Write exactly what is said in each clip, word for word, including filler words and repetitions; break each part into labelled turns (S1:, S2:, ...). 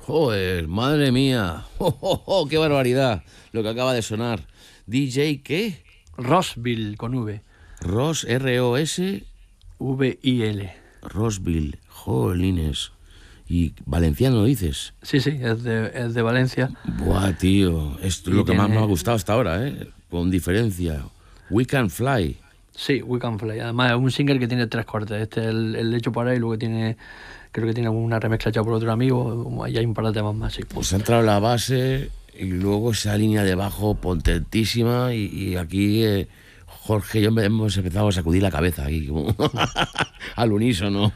S1: Joder, madre mía. Oh, oh, oh, qué barbaridad lo que acaba de sonar. D J, ¿qué?
S2: Rossville, con V.
S1: Ross, R O S.
S2: V I L.
S1: Rossville, jolines. ¿Y valenciano dices?
S2: Sí, sí, es de, es de Valencia.
S1: Buah, tío, esto es lo que
S2: tiene...
S1: más me ha gustado hasta ahora, ¿eh? Con diferencia. We Can Fly.
S2: Sí, We Can Fly. Además es un single que tiene tres cortes. Este es el, el hecho para él y luego tiene... Creo que tiene una remezcla hecha por otro amigo. Y hay un par de temas más, sí.
S1: Pues ha entrado la base y luego esa línea de bajo potentísima y, y aquí eh, Jorge y yo hemos empezado a sacudir la cabeza aquí como al unísono.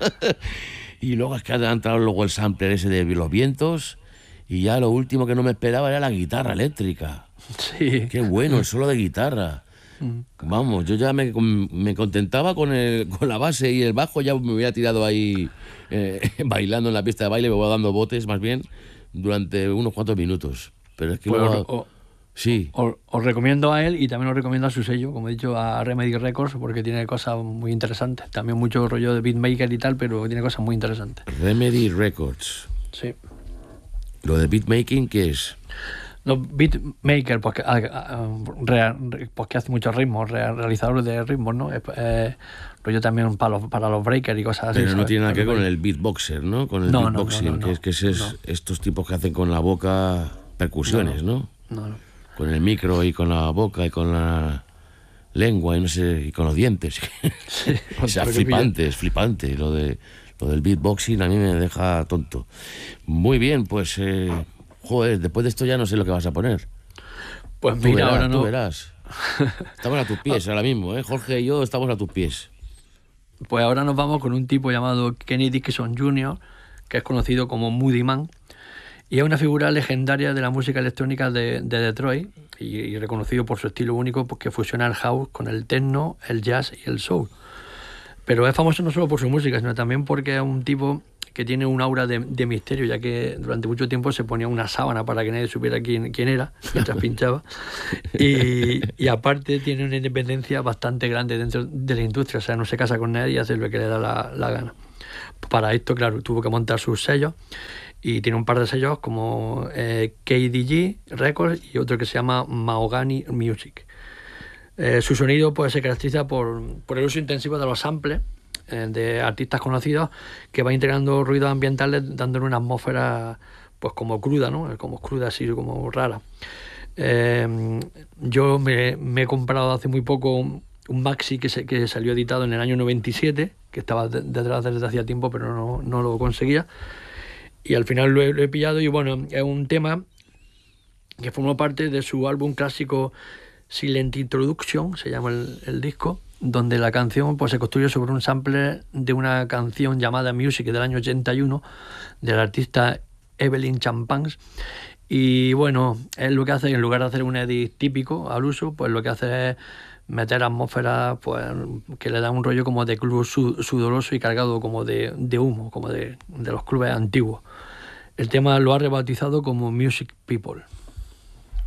S1: Y luego es que ha entrado luego el sampler ese de los vientos y ya lo último que no me esperaba era la guitarra eléctrica.
S2: Sí.
S1: Qué bueno, el solo de guitarra. Vamos, yo ya me, me contentaba con, el, con la base y el bajo, ya me hubiera tirado ahí eh, bailando en la pista de baile, me voy dando botes más bien durante unos cuantos minutos. Pero es que
S2: pues
S1: luego...
S2: o,
S1: sí.
S2: Os, os recomiendo a él y también os recomiendo a su sello, como he dicho, a Remedy Records, porque tiene cosas muy interesantes. También mucho rollo de beatmaker y tal, pero tiene cosas muy interesantes.
S1: Remedy Records.
S2: Sí.
S1: ¿Lo de beatmaking qué es?
S2: Los beatmakers, pues, que, uh, pues que hace muchos ritmos, realizadores de ritmos, ¿no? Eh, rollo también para los, para los breakers y cosas así.
S1: Pero no
S2: ¿sabes?
S1: tiene nada que ver con el beatboxer, ¿no? Con el
S2: no,
S1: beatboxing,
S2: no, no, no,
S1: que es que es, es
S2: no.
S1: estos tipos que hacen con la boca percusiones, ¿no?
S2: No, no.
S1: Con el micro y con la boca y con la lengua y no sé, y con los dientes.
S2: Sí,
S1: o sea, flipante, es flipante. Lo de lo del beatboxing a mí me deja tonto. Muy bien, pues eh, joder, después de esto ya no sé lo que vas a poner.
S2: Pues
S1: tú
S2: mira,
S1: verás,
S2: ahora no.
S1: Tú verás. Estamos a tus pies ahora mismo, ¿eh? Jorge y yo estamos a tus pies.
S2: Pues ahora nos vamos con un tipo llamado Kenny Dickinson junior, que es conocido como Moody Man, y es una figura legendaria de la música electrónica de, de Detroit, y, y reconocido por su estilo único, porque fusiona el house con el techno, el jazz y el soul. Pero es famoso no solo por su música, sino también porque es un tipo que tiene un aura de, de misterio, ya que durante mucho tiempo se ponía una sábana para que nadie supiera quién, quién era mientras pinchaba. Y, y aparte tiene una independencia bastante grande dentro de la industria, o sea, no se casa con nadie y hace lo que le da la, la gana. Para esto, claro, tuvo que montar sus sellos y tiene un par de sellos como eh, K D G Records y otro que se llama Mahogany Music. Eh, su sonido pues, se caracteriza por, por el uso intensivo de los samples de artistas conocidos, que va integrando ruidos ambientales dándole una atmósfera pues como cruda, ¿no? Como cruda, así como rara. Eh, yo me, me he comprado hace muy poco un, un maxi que, se, que salió editado en el año noventa y siete, que estaba de, detrás desde hacía tiempo, pero no, no lo conseguía. Y al final lo he, lo he pillado y bueno, es un tema que formó parte de su álbum clásico Silent Introduction, se llama el, el disco, donde la canción pues, se construye sobre un sample de una canción llamada Music del año ochenta y uno del artista Evelyn Champagne. Y bueno, él lo que hace, en lugar de hacer un edit típico al uso, pues lo que hace es meter atmósferas pues, que le dan un rollo como de club sudoroso y cargado como de, de humo, como de, de los clubes antiguos. El tema lo ha rebautizado como Music People.